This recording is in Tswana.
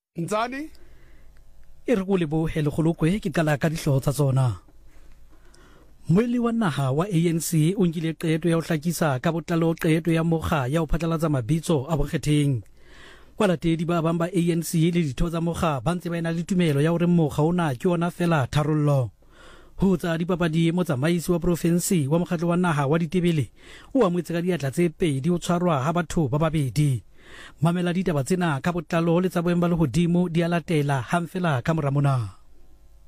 Ntsane e re go lebohe le golokwe ke qala ka dihlooho tsa tsona. Moeli wa naha wa ANC o nkile qeto ya ho hlakisa ka botlalo qeto ya mokga ya ho phatlalatsa mabitso a bokgetheng. Balatedi ba bang ba ANC le ditho tsa mokga ba ntse ba ena le tumelo ya hore mokga ona ke ona fela tharollo. Ho tsa dipapadi motsamaisi wa province wa mokgatlo wa naha wa Ditebele o amoetse ka diatla tse pedi ho tshwarwa ha batho ba babedi. Mamela ditaba tsena ka botlalo le tsa boemo ba lehodimo di a latela hang fela ka mora mona.